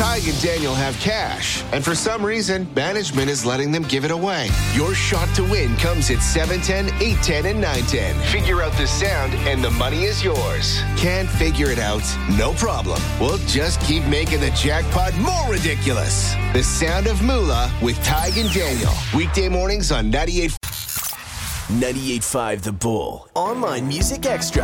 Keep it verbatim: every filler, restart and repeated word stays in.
Tig and Daniel have cash, and for some reason, management is letting them give it away. Your shot to win comes at seven ten, eight ten, and nine ten. Figure out the sound, and the money is yours. Can't figure it out? No problem. We'll just keep making the jackpot more ridiculous. The Sound of Moolah with Tig and Daniel. Weekday mornings on ninety-eight. ninety-eight point five The Bull. Online Music Extra.